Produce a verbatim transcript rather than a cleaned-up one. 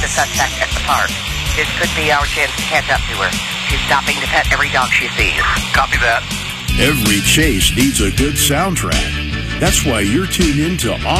the suspect at the park. This could be our chance to catch up to her. She's stopping to pet every dog she sees. Copy that. Every chase needs a good soundtrack. That's why you're tuned in to